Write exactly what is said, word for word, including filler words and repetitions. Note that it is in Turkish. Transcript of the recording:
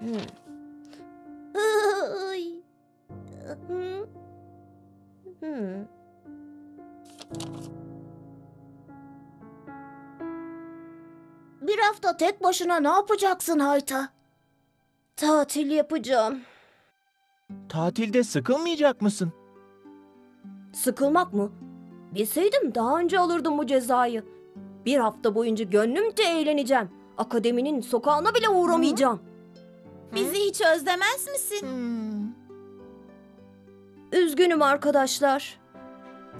Hmm. Ay. Hmm. Hmm. Bir hafta tek başına ne yapacaksın Hayta? Tatil yapacağım. Tatilde sıkılmayacak mısın? Sıkılmak mı? Bilseydim daha önce alırdım bu cezayı. Bir hafta boyunca gönlümce eğleneceğim. Akademinin sokağına bile uğramayacağım. Bizi hiç özlemez misin? Hmm. Üzgünüm arkadaşlar.